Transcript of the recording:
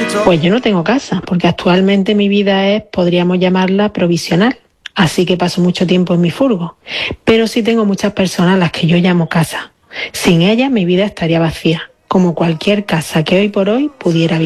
Pues yo no tengo casa, porque actualmente mi vida es, podríamos llamarla, provisional. Así que paso mucho tiempo en mi furgo. Pero sí tengo muchas personas a las que yo llamo casa. Sin ellas mi vida estaría vacía, como cualquier casa que hoy por hoy pudiera vivir.